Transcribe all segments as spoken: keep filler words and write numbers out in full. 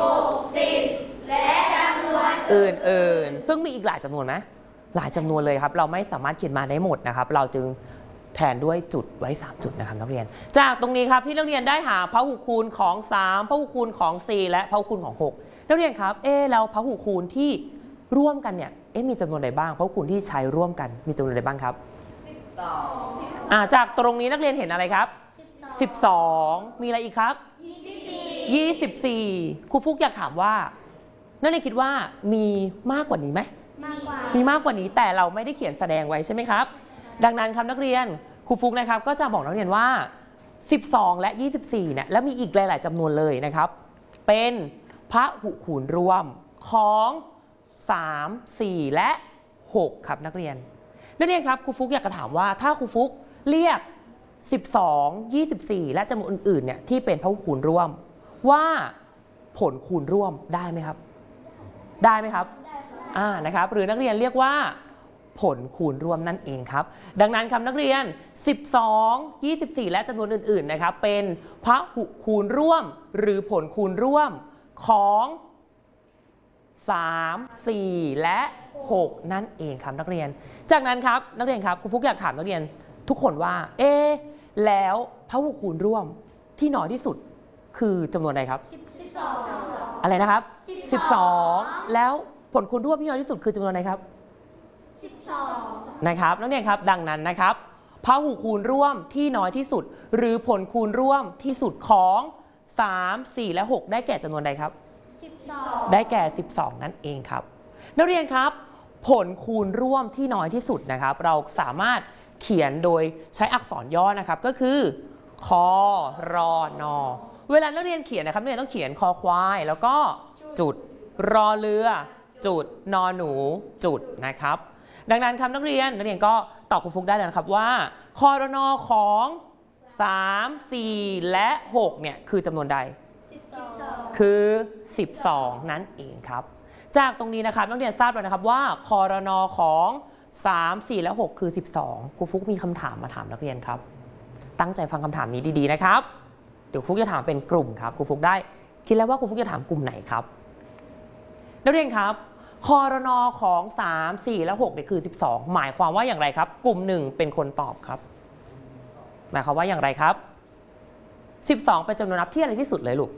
หกสิบและจำนวนอื่นๆซึ่งมีอีกหลายจำนวนไหมหลายจำนวนเลยครับเราไม่สามารถเขียนมาได้หมดนะครับเราจึงแทนด้วยจุดไว้สามจุดนะครับนักเรียนจากตรงนี้ครับที่นักเรียนได้หาพหุคูณของสามพหุคูณของสี่และพหุคูณของหกนักเรียนครับเอ๊ะแล้วพหุคูณที่ร่วมกันเนี่ยเอ๊ะมีจำนวนใดบ้างพหุคูณที่ใช้ร่วมกันมีจำนวนใดบ้างครับสิบสองอ่าจากตรงนี้นักเรียนเห็นอะไรครับสิบสองมีอะไรอีกครับยี่สิบสี่ครูฟุกอยากถามว่านักเรียนคิดว่ามีมากกว่านี้ไหมมีมากกว่านี้แต่เราไม่ได้เขียนแสดงไว้ใช่ไหมครับดังนั้นครับนักเรียนครูฟุกนะครับก็จะบอกนักเรียนว่าสิบสองและยี่สิบสี่เนี่ยแล้วมีอีกหลายๆจำนวนเลยนะครับเป็นพหุคูณร่วมของสาม สี่และหกครับนักเรียนนักเรียนครับครูฟุกอยากจะถามว่าถ้าครูฟุกเรียกสิบสอง ยี่สิบสี่และจำนวนอื่นๆเนี่ยที่เป็นพหุคูณร่วมว่าผลคูณร่วมได้ไหมครับได้ไหมครับอ่านะครับหรือนักเรียนเรียกว่าผลคูณร่วมนั่นเองครับดังนั้นครับนักเรียนสิบสอง ยี่สิบสี่และจำนวนอื่นๆนะครับเป็นพหุคูณร่วมหรือผลคูณร่วมของสาม สี่ และหกนั่นเองครับนักเรียนจากนั้นครับนักเรียนครับครูฟุกอยากถามนักเรียนทุกคนว่าเอ๊ะแล้วพหุคูณร่วมที่น้อยที่สุดคือจำนวนใดครับสิบสองอะไรนะครับสิบสองแล้วผลคูณร่วมที่น้อยที่สุดคือจำนวนใดครับสิบสองนะครับนักเรียนครับดังนั้นนะครับพหุคูณร่วมที่น้อยที่สุดหรือผลคูณร่วมที่สุดของสาม สี่และหกได้แก่จำนวนใดครับสิบสองได้แก่สิบสองนั่นเองครับนักเรียนครับผลคูณร่วมที่น้อยที่สุดนะครับเราสามารถเขียนโดยใช้อักษรย่อนะครับก็คือคอรอนอเวลานักเรียนเขียนนะครับนักเรียนต้องเขียนคอควายแล้วก็จุดรอเรือจุดนอหนูจุดนะครับดังนั้นครับนักเรียนนักเรียนก็ตอบครูฟุกได้เลยนะครับว่าคอรอนอของสาม สี่ และหกเนี่ยคือจำนวนใดคือสิบสองนั่นเองครับจากตรงนี้นะครับนักเรียนทราบแล้วนะครับว่าคอรอนอของสาม สี่และหกคือสิบสองครูฟุกมีคำถามมาถามนักเรียนครับตั้งใจฟังคำถามนี้ดีๆนะครับเดี๋ยวครูฟุกจะถามเป็นกลุ่มครับครูฟุกได้คิดแล้วว่าครูฟุกจะถามกลุ่มไหนครับนักเรียนครับคอรนอของสาม สี่และหกเนี่ยคือสิบสองหมายความว่าอย่างไรครับกลุ่มหนึ่งเป็นคนตอบครับหมายความว่าอย่างไรครับสิบสองเป็นจำนวนนับที่อะไรที่สุดเลยลูก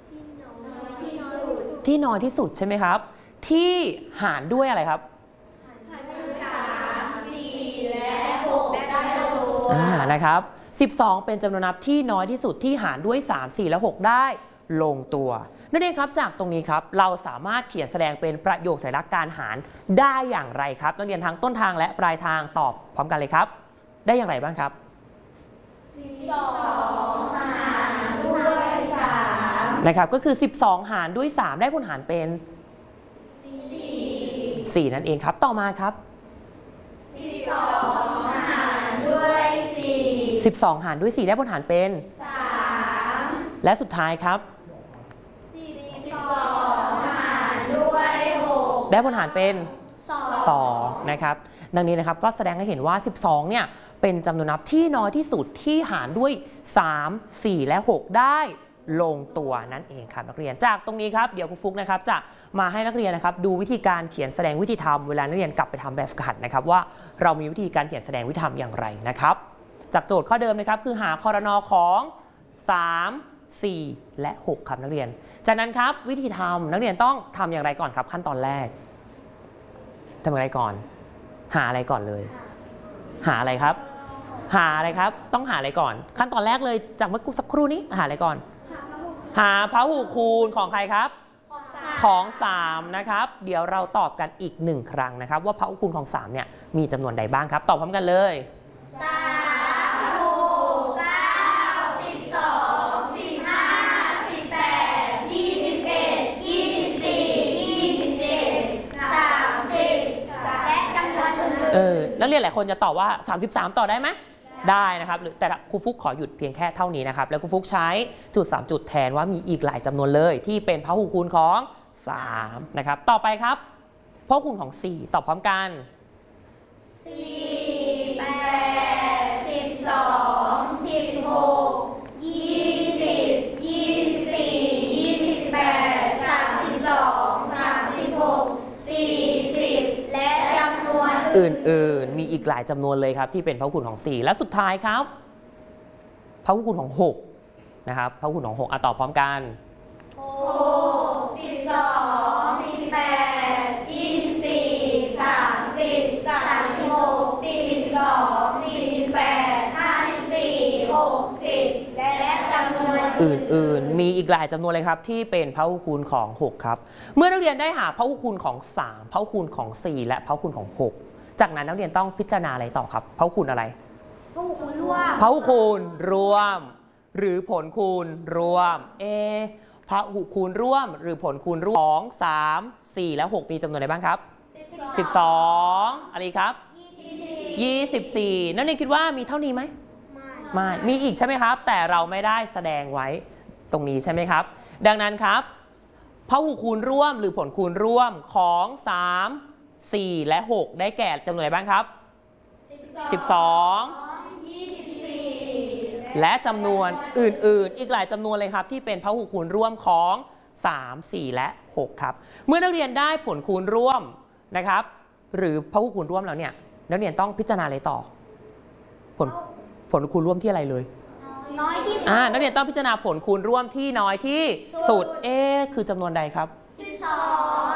ที่น้อยที่สุดใช่ไหมครับที่หารด้วยอะไรครับหารด้วยสาม สี่ และหกได้ลงตัวอ่านะครับสิบสองเป็นจำนวนนับที่น้อยที่สุดที่หารด้วยสาม สี่และหกได้ลงตัวนั่นเองครับจากตรงนี้ครับเราสามารถเขียนแสดงเป็นประโยคสัญลักษณ์การหารได้อย่างไรครับนักเรียนทั้งต้นทางและปลายทางตอบพร้อมกันเลยครับได้อย่างไรบ้างครับสิบสองหารด้วยสามนะครับก็คือสิบสองหารด้วยสามได้ผลหารเป็นสี่นั่นเองครับต่อมาครับสิบสองหารด้วยสี่สิบสองหารด้วยสี่ได้ผลหารเป็นสามและสุดท้ายครับสิบสองหารด้วยหกได้ผลหารเป็นสองนะครับดังนี้นะครับก็แสดงให้เห็นว่าสิบสองเนี่ยเป็นจำนวนนับที่น้อยที่สุดที่หารด้วยสาม สี่ และหกได้ลงตัวนั่นเองครับนักเรียนจากตรงนี้ครับเดี๋ยวครูฟุกนะครับจะมาให้นักเรียนนะครับดูวิธีการเขียนแสดงวิธีทำเวลานักเรียนกลับไปทำแบบฝึกหัดนะครับว่าเรามีวิธีการเขียนแสดงวิธีทำอย่างไรนะครับจากโจทย์ข้อเดิมนะครับคือหาคอรนอของสาม สี่ และหกครับนักเรียนจากนั้นครับวิธีทำนักเรียนต้องทำอย่างไรก่อนครับขั้นตอนแรกทำอย่างไรก่อนหาอะไรก่อนเลยหาอะไรครับหาอะไรครับต้องหาอะไรก่อนขั้นตอนแรกเลยจากเมื่อสักครู่นี้หาอะไรก่อนหาพหุคูณของใครครับของสามนะครับเดี๋ยวเราตอบกันอีกหนึ่งครั้งนะครับว่าพหุคูณของสามเนี่ยมีจำนวนใดบ้างครับตอบพร้อมกันเลยสาม หก เก้า สิบสอง สิบห้า สิบแปด ยี่สิบเอ็ด ยี่สิบสี่ ยี่สิบเจ็ด สามสิบและจำนวนอื่นๆเออนักเรียนหลายคนจะตอบว่าสามสิบสามต่อได้ไหมได้นะครับแต่ครูฟุกขอหยุดเพียงแค่เท่านี้นะครับแล้วครูฟุกใช้จุดสามจุดแทนว่ามีอีกหลายจำนวนเลยที่เป็นพหุคูณของสามนะครับต่อไปครับพหุคูณของสี่ตอบพร้อมกันสี่ แปด สิบสอง สิบหก ยี่สิบ ยี่สิบสี่ ยี่สิบแปด สามอื่นๆมีอีกหลายจำนวนเลยครับที่เป็นพหุคูณของสี่และสุดท้ายครับพหุคูณของหกนะครับพหุคูณของหกอ่ะตอบพร้อมกันหก สิบสอง สี่สิบแปด ยี่สิบสี่ สามสิบ สามสิบหก สี่สิบสอง สี่สิบแปด ห้าสิบสี่ หกสิบและจำนวนอื่นๆมีอีกหลายจำนวนเลยครับที่เป็นพหุคูณของหกครับเมื่อนักเรียนได้หาพหุคูณของสามพหุคูณของสี่และพหุคูณของหกจากนั้นนักเรียนต้องพิจารณาอะไรต่อครับพหุคูณอะไรพหุคูณรวมพหุคูณรวมหรือผลคูณรวมเอพหุคูณร่วมหรือผลคูณร่วมสอง สาม สี่และหกมีจำนวนอะไรบ้างครับสิบสองอะไรครับยี่สิบสี่นักเรียนคิดว่ามีเท่านี้ไหมไม่มีอีกใช่ไหมครับแต่เราไม่ได้แสดงไว้ตรงนี้ใช่ไหมครับดังนั้นครับพหุคูณร่วมหรือผลคูณร่วมของสาม สี่และหกได้แก่จำนวนอะไรบ้างครับสิบสองและจำนวนอื่นๆอีกหลายจำนวนเลยครับที่เป็นพหุคูณร่วมของสาม สี่และหกครับเมื่อนักเรียนได้ผลคูณร่วมนะครับหรือพหุคูณร่วมแล้วเนี่ยนักเรียนต้องพิจารณาอะไรต่อผลผลคูณร่วมที่อะไรเลยน้อยที่สุดอ่านักเรียนต้องพิจารณาผลคูณร่วมที่น้อยที่สุดเอ๊ะคือจำนวนใดครับสิบสอง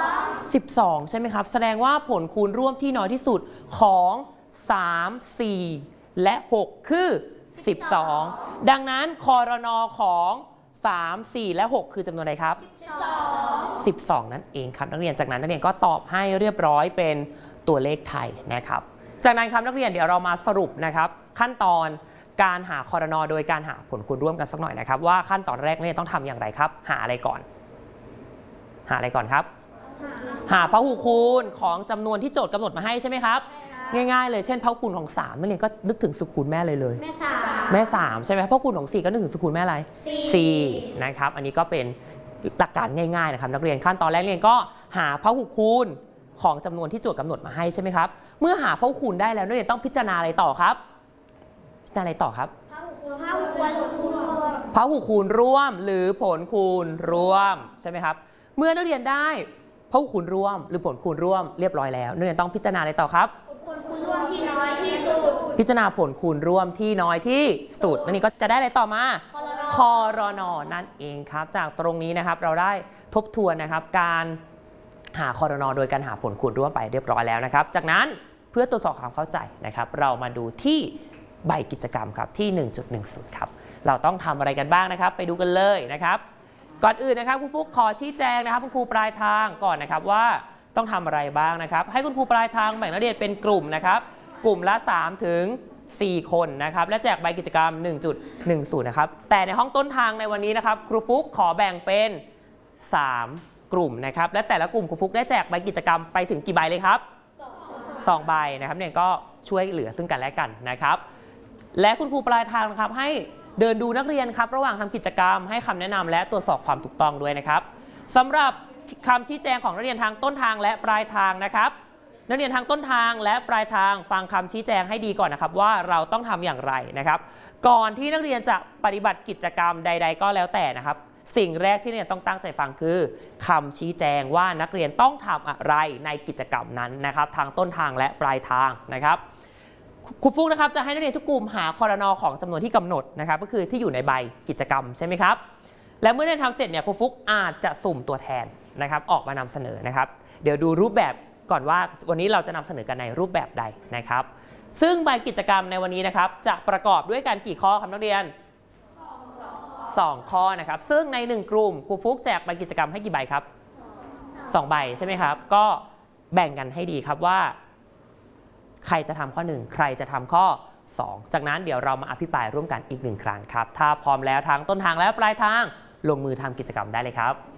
สิบสองใช่ไหมครับแสดงว่าผลคูณร่วมที่น้อยที่สุดของสาม สี่ และหกคือสิบสองดังนั้นครนของสาม สี่และหกคือจำนวนใดครับสิบสองนั่นเองครับนักเรียนจากนั้นนักเรียนก็ตอบให้เรียบร้อยเป็นตัวเลขไทยนะครับจากนั้นครับนักเรียนเดี๋ยวเรามาสรุปนะครับขั้นตอนการหาครนโดยการหาผลคูณร่วมกันสักหน่อยนะครับว่าขั้นตอนแรกเนี่ยต้องทำอย่างไรครับหาอะไรก่อนหาอะไรก่อนครับหาพหุคูณของจำนวนที่โจทย์กำหนดมาให้ใช่ไหมครับง่ายๆเลยเช่นพหุคูณของสามนักเรียนก็นึกถึงสกุลแม่เลยเลยแม่สามแม่สามใช่ไหมพหุคูณของสี่ก็นึกถึงสกุลแม่อะไรสี่นะครับอันนี้ก็เป็นหลักการง่ายๆนะครับนักเรียนขั้นตอนแรกเรียนก็หาพหุคูณของจำนวนที่โจทย์กำหนดมาให้ใช่ไหมครับเมื่อหาพหุคูณได้แล้วนักเรียนต้องพิจารณาอะไรต่อครับพิจารณาอะไรต่อครับพหุคูณพหุคูณรวมพหุคูณร่วมหรือผลคูณรวมใช่ไหมครับเมื่อนักเรียนได้พหุคูณร่วมหรือผลคูณร่วมเรียบร้อยแล้วนักเรียนต้องพิจารณาอะไรต่อครับผลคูณร่วมที่น้อยที่สุดพิจารณาผลคูณร่วมที่น้อยที่สุดนันนี้ก็จะได้อะไรต่อมาครนนั่นเองครับจากตรงนี้นะครับเราได้ทบทวนนะครับการหาครนโดยการหาผลคูณร่วมไปเรียบร้อยแล้วนะครับจากนั้นเพื่อตรวจสอบความเข้าใจนะครับเรามาดูที่ใบกิจกรรมครับที่ หนึ่งจุดหนึ่งศูนย์ ครับเราต้องทำอะไรกันบ้างนะครับไปดูกันเลยนะครับก่อนอื่นนะครับคุณฟุ๊กขอชี้แจงนะครับคุณครูปลายทางก่อนนะครับว่าต้องทำอะไรบ้างนะครับให้คุณครูปลายทางแบ่งนักเรียนเป็นกลุ่มนะครับกลุ่มละสามถึงสี่คนนะครับและแจกใบกิจกรรม หนึ่งจุดหนึ่งศูนย์ นะครับแต่ในห้องต้นทางในวันนี้นะครับครูฟุ๊กขอแบ่งเป็นสามกลุ่มนะครับและแต่ละกลุ่มครูฟุ๊กได้แจกใบกิจกรรมไปถึงกี่ใบเลยครับสองใบนะครับเนี่ยก็ช่วยเหลือซึ่งกันและกันนะครับและคุณครูปลายทางนะครับให้เดินดูนักเรียนครับระหว่างทำกิจกรรมให้คำแนะนำและตรวจสอบความถูกต้องด้วยนะครับสำหรับคำชี้แจงของนักเรียนทางต้นทางและปลายทางนะครับนักเรียนทางต้นทางและปลายทางฟังคำชี้แจงให้ดีก่อนนะครับว่าเราต้องทำอย่างไรนะครับก่อนที่นักเรียนจะปฏิบัติกิจกรรมใดๆก็แล้วแต่นะครับสิ่งแรกที่นักเรียนต้องตั้งใจฟังคือคำชี้แจงว่านักเรียนต้องทำอะไรในกิจกรรมนั้นนะครับทางต้นทางและปลายทางนะครับครูฟุ๊กนะครับจะให้นักเรียนทุกกลุ่มหาครนของจำนวนที่กำหนดนะครับก็คือที่อยู่ในใบกิจกรรมใช่ไหมครับและเมื่อได้ทำเสร็จเนี่ยครูฟุ๊กอาจจะสุ่มตัวแทนนะครับออกมานำเสนอนะครับเดี๋ยวดูรูปแบบก่อนว่าวันนี้เราจะนำเสนอกันในรูปแบบใดนะครับซึ่งใบกิจกรรมในวันนี้นะครับจะประกอบด้วยกันกี่ข้อครับนักเรียนสองข้อนะครับซึ่งในหนึ่งกลุ่มครูฟุ๊กแจกใบกิจกรรมให้กี่ใบครับสองใบใช่ไหมครับก็แบ่งกันให้ดีครับว่าใครจะทำข้อหนึ่งใครจะทำข้อสองจากนั้นเดี๋ยวเรามาอภิปรายร่วมกันอีกหนึ่งครั้งครับถ้าพร้อมแล้วทางต้นทางและปลายทางลงมือทำกิจกรรมได้เลยครับ